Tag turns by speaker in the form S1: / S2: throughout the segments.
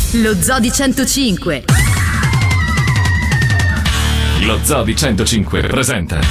S1: Lo Zoo di 105.
S2: Lo Zoo di 105 presenta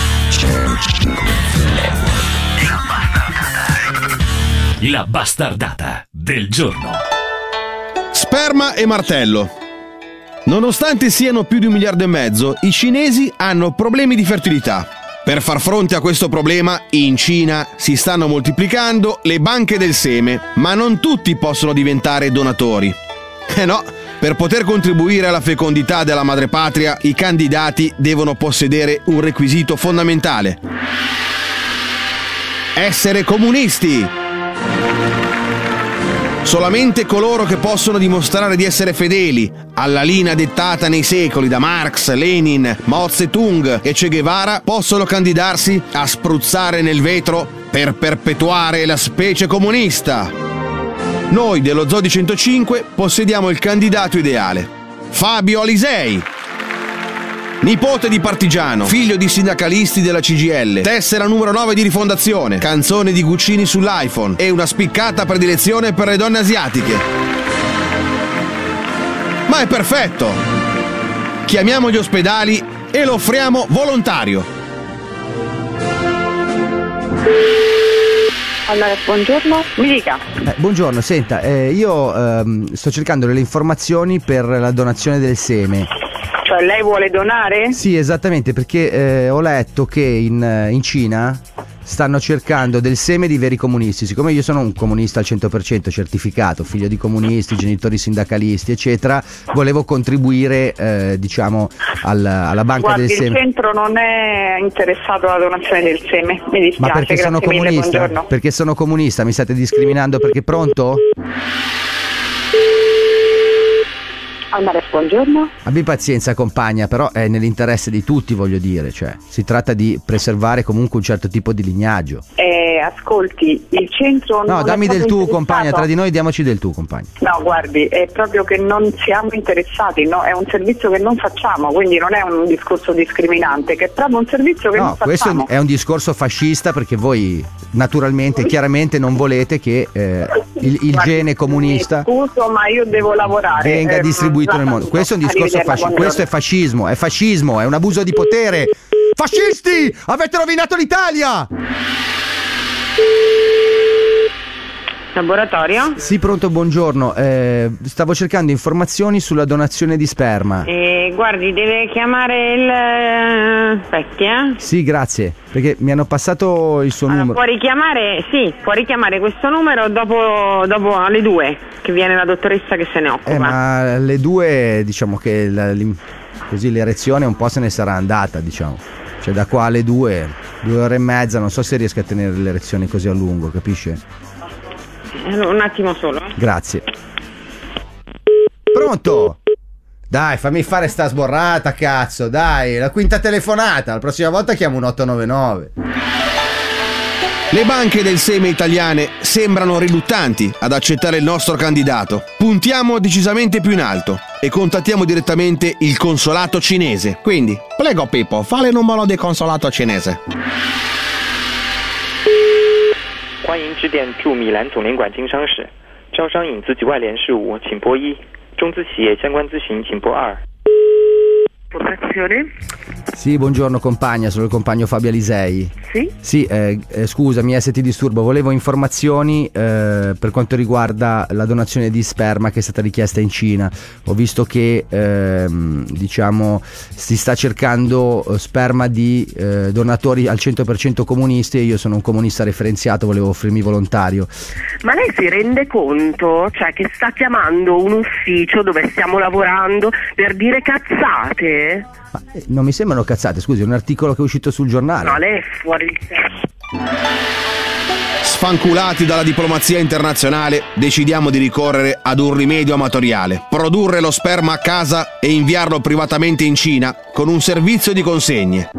S2: La bastardata del giorno.
S3: Sperma e martello. Nonostante siano più di 1,5 miliardi, i cinesi hanno problemi di fertilità. Per far fronte a questo problema, in Cina si stanno moltiplicando le banche del seme, ma non tutti possono diventare donatori. No, per poter contribuire alla fecondità della madrepatria, i candidati devono possedere un requisito fondamentale: essere comunisti. Solamente coloro che possono dimostrare di essere fedeli alla linea dettata nei secoli da Marx, Lenin, Mao Zedong e Che Guevara possono candidarsi a spruzzare nel vetro per perpetuare la specie comunista. Noi dello Zoo di 105 possediamo il candidato ideale: Fabio Alisei. Nipote di partigiano, figlio di sindacalisti della CGIL, tessera numero 9 di Rifondazione, canzone di Guccini sull'iPhone e una spiccata predilezione per le donne asiatiche. Ma è perfetto! Chiamiamo gli ospedali e lo offriamo volontario.
S4: Allora, buongiorno, mi dica.
S5: Buongiorno, senta, io sto cercando delle informazioni per la donazione del seme.
S4: Cioè lei vuole donare?
S5: Sì, esattamente, perché ho letto che in Cina stanno cercando del seme di veri comunisti. Siccome io sono un comunista al 100% certificato, figlio di comunisti, genitori sindacalisti, eccetera, volevo contribuire, diciamo, alla banca del seme.
S4: Il centro non è interessato alla donazione del seme, mi dispiace.
S5: Ma perché sono comunista?
S4: Buongiorno.
S5: Perché sono comunista, mi state discriminando perché pronto?
S4: Allora, buongiorno.
S5: Abbi pazienza, compagna, però è nell'interesse di tutti, voglio dire, cioè si tratta di preservare comunque un certo tipo di lignaggio.
S4: Ascolti, il centro
S5: no,
S4: non
S5: dammi
S4: è
S5: del tu,
S4: interessato.
S5: compagna, tra di noi diamoci del tu, compagna.
S4: No, guardi, è proprio che non siamo interessati, no? È un servizio che non facciamo, quindi non è un discorso discriminante, che è proprio un servizio che non facciamo.
S5: Questo è un discorso fascista, perché voi naturalmente, chiaramente non volete che il gene comunista,
S4: scuso, ma io devo lavorare,
S5: venga distribuito nel mondo. Questo è un discorso fascista, questo è fascismo, è un abuso di potere. Fascisti! Avete rovinato l'Italia!
S6: Laboratorio?
S5: Sì, pronto, buongiorno. Stavo cercando informazioni sulla donazione di sperma.
S6: Guardi, deve chiamare il Specchia?
S5: Sì, grazie, perché mi hanno passato il suo numero.
S6: Può richiamare, sì, può richiamare questo numero dopo alle 2, che viene la dottoressa che se ne occupa.
S5: Ma alle 2 diciamo che così l'erezione un po' se ne sarà andata, diciamo. Cioè da qua alle 2 ore e mezza, non so se riesco a tenere l'erezione così a lungo, capisce?
S6: Un attimo solo.
S5: Grazie. Pronto? Dai, fammi fare sta sborrata, cazzo, dai, la quinta telefonata, la prossima volta chiamo un 899.
S3: Le banche del seme italiane sembrano riluttanti ad accettare il nostro candidato. Puntiamo decisamente più in alto e contattiamo direttamente il consolato cinese. Quindi, prego Pippo, fa il numero del consolato cinese.
S7: 欢迎致电驻米兰总联管经商室，招商引资局外联事务，请拨1；中资企业相关咨询，请拨2。
S5: Sì, buongiorno compagna, sono il compagno Fabio Alisei.
S4: Sì?
S5: Sì, scusami se ti disturbo, volevo informazioni per quanto riguarda la donazione di sperma che è stata richiesta in Cina. Ho visto che diciamo si sta cercando sperma di donatori al 100% comunisti e io sono un comunista referenziato, volevo offrirmi volontario.
S8: Ma lei si rende conto, cioè, che sta chiamando un ufficio dove stiamo lavorando per dire cazzate?
S5: Ma, non mi sembrano cazzate, scusi, è un articolo che è uscito sul giornale.
S8: No, lei è fuori di testa.
S3: Sfanculati dalla diplomazia internazionale, decidiamo di ricorrere ad un rimedio amatoriale: produrre lo sperma a casa e inviarlo privatamente in Cina con un servizio di consegne.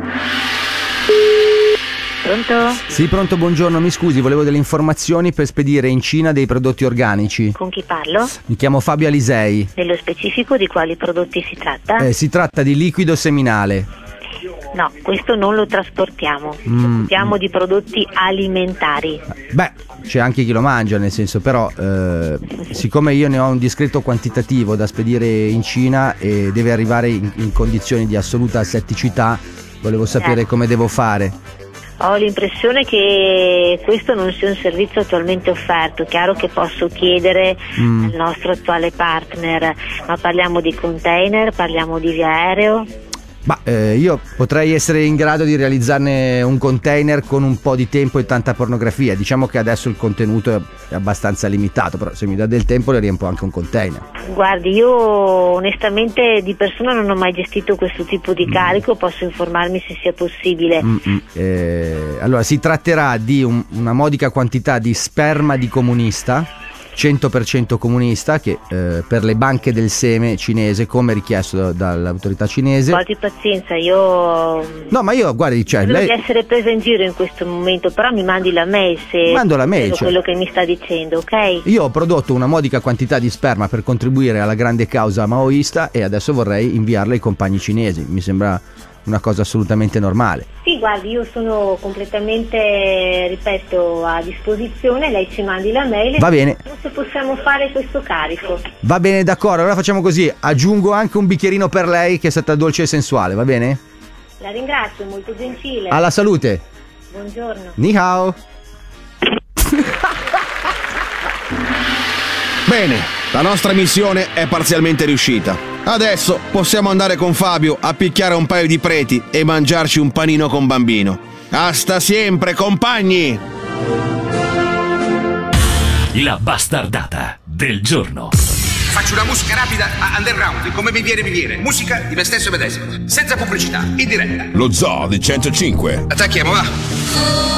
S6: Pronto?
S5: Sì, pronto, buongiorno, mi scusi, volevo delle informazioni per spedire in Cina dei prodotti organici.
S9: Con chi parlo?
S5: Mi chiamo Fabio Alisei.
S9: Nello specifico di quali prodotti si tratta?
S5: Si tratta di liquido seminale.
S9: No, questo non lo trasportiamo. Ci occupiamo di prodotti alimentari.
S5: Beh, c'è anche chi lo mangia, nel senso, però siccome io ne ho un discreto quantitativo da spedire in Cina e deve arrivare in condizioni di assoluta asetticità, volevo sapere come devo fare.
S9: Ho l'impressione che questo non sia un servizio attualmente offerto. Chiaro che posso chiedere al nostro attuale partner, ma parliamo di container, parliamo di via aereo?
S5: Ma io potrei essere in grado di realizzarne un container con un po' di tempo e tanta pornografia. Diciamo che adesso il contenuto è abbastanza limitato, però se mi dà del tempo le riempo anche un container.
S9: Guardi, io onestamente di persona non ho mai gestito questo tipo di carico, posso informarmi se sia possibile.
S5: Allora, si tratterà di una modica quantità di sperma di comunista, 100% comunista, che per le banche del seme cinese, come richiesto dall'autorità cinese.
S9: Qualche pazienza, io...
S5: No, ma io, guardi, cioè,
S9: credo di essere presa in giro in questo momento, però mi mandi la mail se...
S5: Mando la mail,
S9: quello che mi sta dicendo, ok?
S5: Io ho prodotto una modica quantità di sperma per contribuire alla grande causa maoista e adesso vorrei inviarla ai compagni cinesi. Mi sembra una cosa assolutamente normale.
S9: Sì, guardi, io sono completamente, ripeto, a disposizione, lei ci mandi la mail.
S5: Va bene.
S9: Se possiamo fare questo carico.
S5: Va bene, d'accordo, allora facciamo così, aggiungo anche un bicchierino per lei che è stata dolce e sensuale, va bene?
S9: La ringrazio, molto gentile.
S5: Alla salute.
S9: Buongiorno.
S5: Ni hao.
S3: Bene, la nostra missione è parzialmente riuscita. Adesso possiamo andare con Fabio a picchiare un paio di preti e mangiarci un panino con bambino. Hasta sempre, compagni!
S2: La bastardata del giorno.
S10: Faccio una musica rapida a underground, come mi viene. Musica di me stesso medesimo, senza pubblicità, in diretta.
S11: Lo Zoo di 105.
S10: Attacchiamo, va!